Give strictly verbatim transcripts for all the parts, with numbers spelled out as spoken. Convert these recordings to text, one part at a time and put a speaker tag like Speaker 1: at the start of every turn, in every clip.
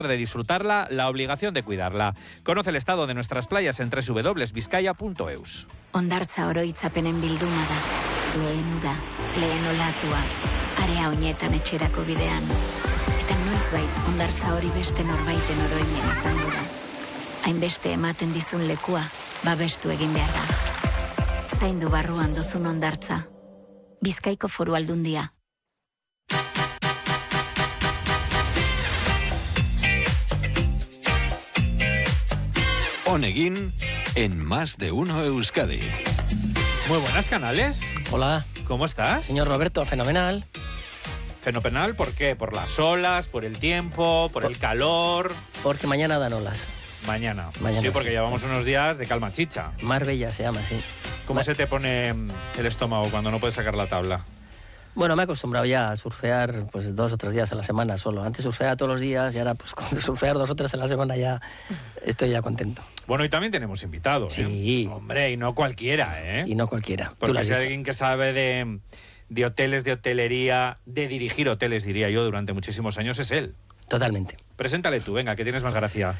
Speaker 1: de disfrutarla, la obligación de cuidarla. Conoce el estado de nuestras playas en doble u doble u doble u punto bizkaia punto eus.
Speaker 2: Hondartza oroitzapenen bilduma da. Lehen uda, lehen olatua, area honetan etxerako bidean. Eta noizbait, hondartza hori beste norbaiten oroimen izango da. Hainbeste ematen dizun lekua, babestu egin behar da. Zaindu barruan duzun hondartza. Bizkaiko Foru Aldundia.
Speaker 3: Oneguin en Más de Uno Euskadi.
Speaker 1: Muy buenas, Canales.
Speaker 4: Hola.
Speaker 1: ¿Cómo estás?
Speaker 4: Señor Roberto, fenomenal.
Speaker 1: ¿Fenomenal? ¿Por qué? ¿Por las olas? ¿Por el tiempo? ¿Por, por el calor?
Speaker 4: Porque mañana dan olas.
Speaker 1: Mañana.
Speaker 4: Mañana
Speaker 1: sí, porque
Speaker 4: sí.
Speaker 1: llevamos unos días de calma chicha.
Speaker 4: Marbella se llama, sí.
Speaker 1: ¿Cómo
Speaker 4: Ma-
Speaker 1: se te pone el estómago cuando no puedes sacar la tabla?
Speaker 4: Bueno, me he acostumbrado ya a surfear pues dos o tres días a la semana solo. Antes surfeaba todos los días y ahora pues con surfear dos o tres a la semana ya estoy ya contento.
Speaker 1: Bueno, y también tenemos invitados.
Speaker 4: Sí.
Speaker 1: ¿eh? Hombre, y no cualquiera, ¿eh?
Speaker 4: Y no cualquiera. Tú lo
Speaker 1: Porque
Speaker 4: has
Speaker 1: si hay
Speaker 4: dicho.
Speaker 1: alguien que sabe de, de hoteles, de hotelería, de dirigir hoteles, diría yo, durante muchísimos años, es él.
Speaker 4: Totalmente.
Speaker 1: Preséntale tú, venga, que tienes más gracia.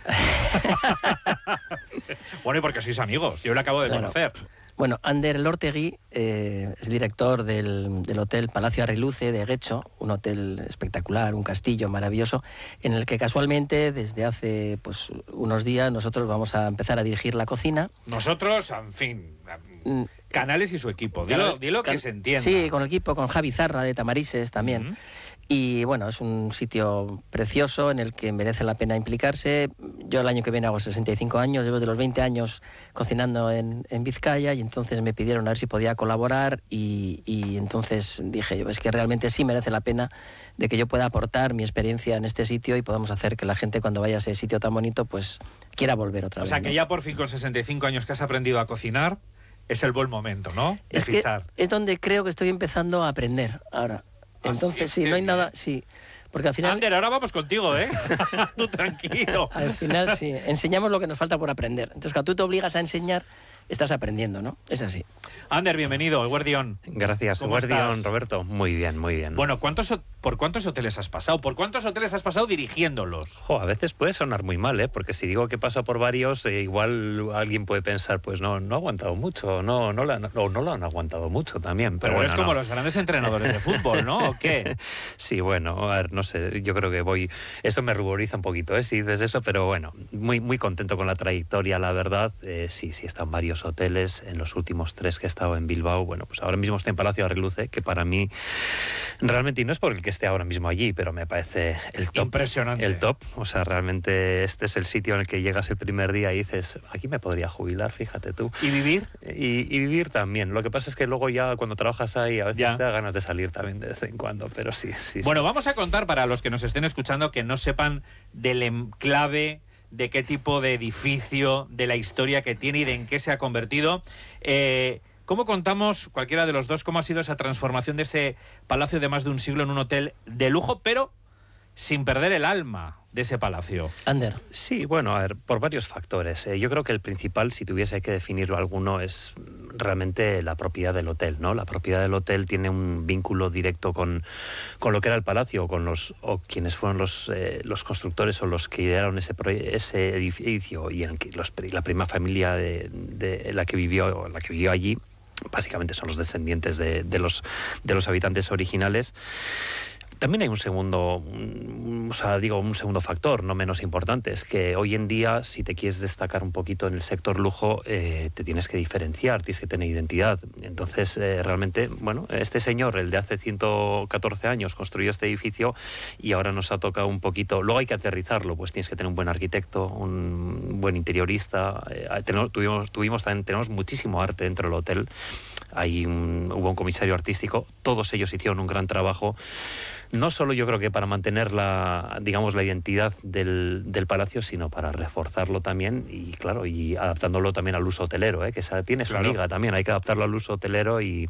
Speaker 1: Bueno, y porque sois amigos, yo lo acabo de
Speaker 4: Claro.
Speaker 1: conocer.
Speaker 4: Bueno, Ander Elortegui eh, es director del, del Hotel Palacio Arriluce de Guecho, un hotel espectacular, un castillo maravilloso, en el que casualmente desde hace pues, unos días nosotros vamos a empezar a dirigir la cocina.
Speaker 1: Nosotros, en fin,
Speaker 4: Mm,
Speaker 1: Canales y su equipo, dilo,
Speaker 4: Claro,
Speaker 1: dilo que
Speaker 4: can-
Speaker 1: se entienda.
Speaker 4: Sí, con el equipo, con Javi Zarra de Tamarises también.
Speaker 1: Ujú.
Speaker 4: Y bueno, es un sitio precioso en el que merece la pena implicarse. Yo el año que viene hago sesenta y cinco años, llevo de los veinte años cocinando en, en Vizcaya y entonces me pidieron a ver si podía colaborar y, y entonces dije yo, es que realmente sí merece la pena de que yo pueda aportar mi experiencia en este sitio y podamos hacer que la gente cuando vaya a ese sitio tan bonito pues quiera volver otra
Speaker 1: O
Speaker 4: vez.
Speaker 1: sea, que
Speaker 4: ¿no?
Speaker 1: ya por fin con sesenta y cinco años que has aprendido a cocinar, es el buen momento, ¿no? De
Speaker 4: Es que
Speaker 1: fichar.
Speaker 4: es donde creo que estoy empezando a aprender ahora.
Speaker 1: Ah,
Speaker 4: Entonces,
Speaker 1: sí,
Speaker 4: sí,
Speaker 1: qué
Speaker 4: no hay
Speaker 1: bien.
Speaker 4: nada, sí. Porque al final,
Speaker 1: Ander, ahora vamos contigo, ¿eh? Tú tranquilo.
Speaker 4: al final sí, enseñamos lo que nos falta por aprender. Entonces, cuando tú te obligas a enseñar, estás aprendiendo, ¿no? Es así.
Speaker 1: Ander, bienvenido, el Guardión.
Speaker 5: Gracias,
Speaker 1: ¿Cómo
Speaker 5: Guardión,
Speaker 1: estás?
Speaker 5: Roberto. Muy bien, muy bien.
Speaker 1: Bueno, ¿cuántos, ho- ¿por cuántos hoteles has pasado? ¿Por cuántos hoteles has pasado dirigiéndolos?
Speaker 5: Jo, a veces puede sonar muy mal, ¿eh? Porque si digo que pasa por varios, eh, igual alguien puede pensar, pues no, no ha aguantado mucho, no, no, lo han, o no lo han aguantado mucho también. Pero,
Speaker 1: Pero
Speaker 5: bueno,
Speaker 1: es como
Speaker 5: no.
Speaker 1: los grandes entrenadores de fútbol, ¿no? ¿O qué?
Speaker 5: Sí, bueno, a ver, no sé, yo creo que voy... Eso me ruboriza un poquito, ¿eh? Si dices eso, pero bueno, muy, muy contento con la trayectoria, la verdad. Eh, sí, sí, están varios hoteles. En los últimos tres que he estado en Bilbao, bueno, pues ahora mismo estoy en Palacio Arriluce, que para mí realmente, y no es por el que esté ahora mismo allí, pero me parece el top.
Speaker 1: Impresionante.
Speaker 5: El top, o sea, realmente este es el sitio en el que llegas el primer día y dices, aquí me podría jubilar, fíjate tú.
Speaker 1: ¿Y vivir?
Speaker 5: Y, y vivir también. Lo que pasa es que luego ya cuando trabajas ahí a veces
Speaker 1: Ya.
Speaker 5: te da ganas de salir también de vez en cuando, pero sí, sí.
Speaker 1: Bueno,
Speaker 5: sí.
Speaker 1: vamos a contar para los que nos estén escuchando que no sepan del enclave, de qué tipo de edificio, de la historia que tiene y de en qué se ha convertido. Eh, ¿Cómo contamos, cualquiera de los dos, cómo ha sido esa transformación de ese palacio de más de un siglo en un hotel de lujo, pero sin perder el alma de ese palacio?
Speaker 4: Ander.
Speaker 5: Sí, bueno, a ver, por varios factores. Eh, yo creo que el principal, si tuviese que definirlo alguno, es realmente la propiedad del hotel, ¿no? La propiedad del hotel tiene un vínculo directo con, con lo que era el palacio, con los o quienes fueron los, eh, los constructores o los que idearon ese, proye- ese edificio y en que los, la primera familia de, de la que vivió, la que vivió allí, básicamente son los descendientes de, de los de los habitantes originales. También hay un segundo, un- o sea, digo, un segundo factor, no menos importante, es que hoy en día, si te quieres destacar un poquito en el sector lujo, eh, te tienes que diferenciar, tienes que tener identidad. Entonces, eh, realmente, bueno, este señor, el de hace ciento catorce años, construyó este edificio y ahora nos ha tocado un poquito. Luego hay que aterrizarlo, pues tienes que tener un buen arquitecto, un buen interiorista. Eh, tenemos, tuvimos, tuvimos también, tenemos muchísimo arte dentro del hotel. Hay un, hubo un comisario artístico, todos ellos hicieron un gran trabajo. No solo yo creo que para mantener la, digamos, la identidad del, del palacio, sino para reforzarlo también y, claro, y adaptándolo también al uso hotelero, ¿eh? Que esa tiene su
Speaker 1: Claro.
Speaker 5: liga también, hay que adaptarlo al uso hotelero y,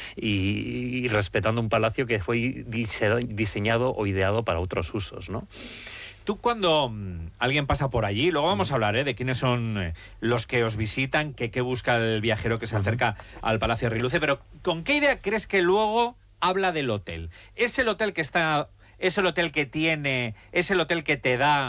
Speaker 5: y, y respetando un palacio que fue dise- diseñado o ideado para otros usos, ¿no?
Speaker 1: Tú cuando mm, alguien pasa por allí, luego vamos a hablar ¿eh? de quiénes son eh, los que os visitan, que qué busca el viajero que se acerca al Palacio Arriluce, pero ¿con qué idea crees que luego habla del hotel? ¿Es el hotel que está, es el hotel que tiene, es el hotel que te da